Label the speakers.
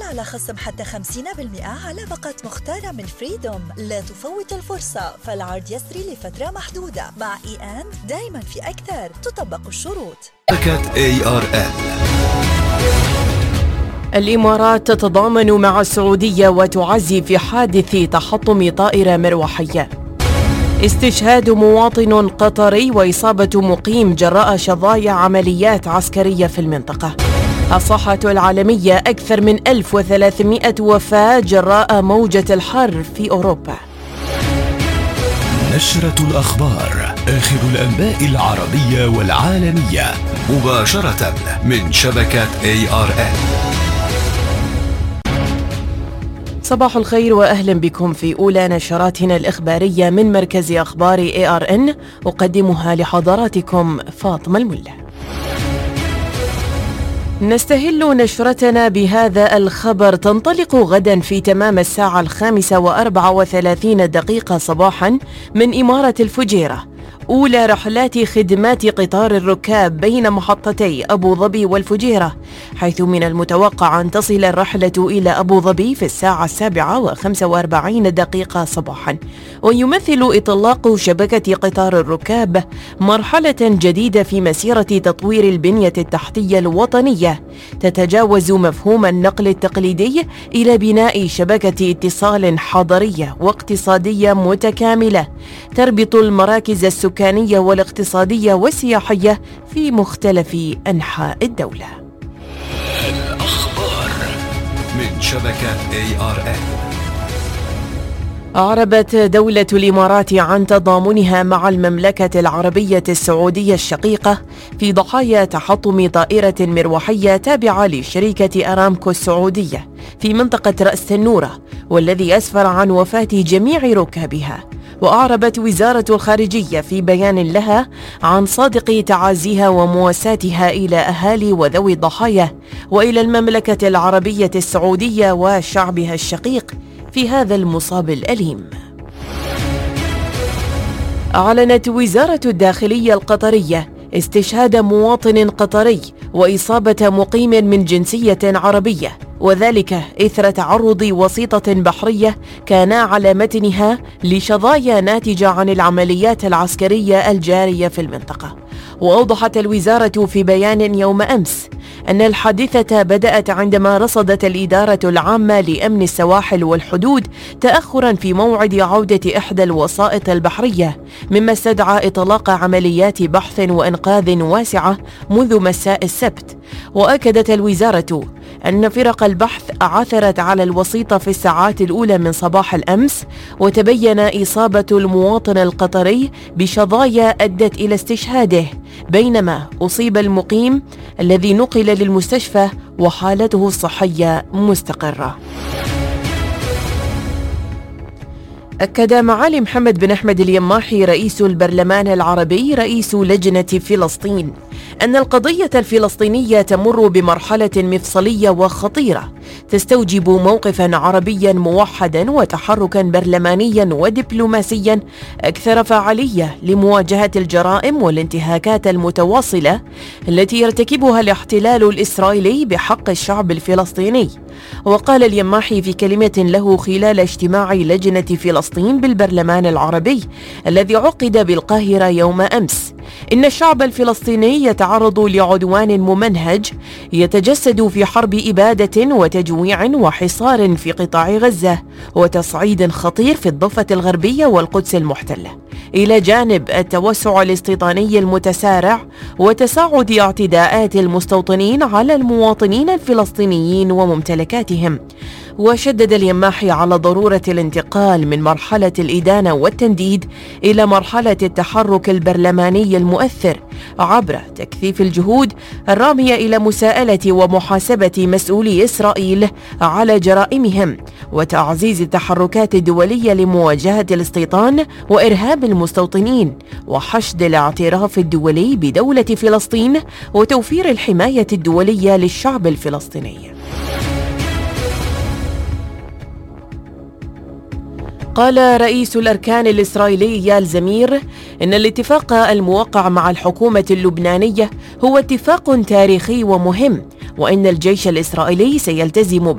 Speaker 1: على خصم حتى 50% على باقة مختارة من فريدوم. لا تفوت الفرصة، فالعرض يسري لفترة محدودة. مع E&, دايما في أكثر، تطبق الشروط.
Speaker 2: شبكة ARN.
Speaker 3: الإمارات تتضامن مع السعودية وتعزي في حادث تحطم طائرة مروحية. استشهاد مواطن قطري وإصابة مقيم جراء شظايا عمليات عسكرية في المنطقة. الصحة العالمية: أكثر من 1300 وفاة جراء موجة الحر في أوروبا.
Speaker 2: نشرة الأخبار، آخر الأنباء العربية والعالمية، مباشرة من شبكة ARN.
Speaker 3: صباح الخير وأهلا بكم في أولى نشراتنا الإخبارية من مركز أخبار ARN. أقدمها لحضراتكم فاطمة الملا. نستهل نشرتنا بهذا الخبر. تنطلق غدا في تمام الساعة 5:34 صباحا من إمارة الفجيرة أولى رحلات خدمات قطار الركاب بين محطتي أبو ظبي والفجيرة، حيث من المتوقع أن تصل الرحلة إلى أبو ظبي في الساعة 7:45 صباحا. ويمثل إطلاق شبكة قطار الركاب مرحلة جديدة في مسيرة تطوير البنية التحتية الوطنية، تتجاوز مفهوم النقل التقليدي إلى بناء شبكة اتصال حضرية واقتصادية متكاملة تربط المراكز السكانية والاقتصادية والسياحية في مختلف أنحاء الدولة.
Speaker 2: الأخبار من شبكة ARN.
Speaker 3: أعربت دولة الإمارات عن تضامنها مع المملكة العربية السعودية الشقيقة في ضحايا تحطم طائرة مروحية تابعة لشركة أرامكو السعودية في منطقة رأس تنورة، والذي أسفر عن وفاة جميع ركابها. وأعربت وزارة الخارجية في بيان لها عن صادق تعازيها ومواساتها إلى أهالي وذوي الضحايا وإلى المملكة العربية السعودية وشعبها الشقيق في هذا المصاب الأليم. أعلنت وزارة الداخلية القطرية استشهاد مواطن قطري وإصابة مقيم من جنسية عربية، وذلك إثر تعرض وسيطة بحرية كان على متنها لشظايا ناتجة عن العمليات العسكرية الجارية في المنطقة. وأوضحت الوزارة في بيان يوم أمس أن الحادثة بدأت عندما رصدت الإدارة العامة لأمن السواحل والحدود تأخراً في موعد عودة إحدى الوسائط البحرية، مما استدعى إطلاق عمليات بحث وإنقاذ واسعة منذ مساء السبت. وأكدت الوزارة أن فرق البحث عثرت على الوسيط في الساعات الأولى من صباح الأمس، وتبين إصابة المواطن القطري بشظايا أدت إلى استشهاده، بينما أصيب المقيم الذي نقل للمستشفى وحالته الصحية مستقرة. أكد معالي محمد بن أحمد اليماحي رئيس البرلمان العربي رئيس لجنة فلسطين أن القضية الفلسطينية تمر بمرحلة مفصلية وخطيرة تستوجب موقفاً عربياً موحداً وتحركاً برلمانياً ودبلوماسياً أكثر فعالية لمواجهة الجرائم والانتهاكات المتواصلة التي يرتكبها الاحتلال الإسرائيلي بحق الشعب الفلسطيني. وقال اليماحي في كلمة له خلال اجتماع لجنة فلسطين بالبرلمان العربي الذي عقد بالقاهرة يوم أمس إن الشعب الفلسطيني يتعرض لعدوان ممنهج يتجسد في حرب إبادة وتجويع وحصار في قطاع غزة وتصعيد خطير في الضفة الغربية والقدس المحتلة، إلى جانب التوسع الاستيطاني المتسارع وتصاعد اعتداءات المستوطنين على المواطنين الفلسطينيين وممتلكاتهم. وشدد اليماحي على ضرورة الانتقال من مرحلة الإدانة والتنديد إلى مرحلة التحرك البرلماني المؤثر عبر تكثيف الجهود الرامية إلى مساءلة ومحاسبة مسؤولي إسرائيل على جرائمهم، وتعزيز التحركات الدولية لمواجهة الاستيطان وإرهاب المستوطنين، وحشد الاعتراف الدولي بدولة فلسطين وتوفير الحماية الدولية للشعب الفلسطيني. قال رئيس الأركان الإسرائيلي يال زمير إن الاتفاق الموقع مع الحكومة اللبنانية هو اتفاق تاريخي ومهم، وإن الجيش الإسرائيلي سيلتزم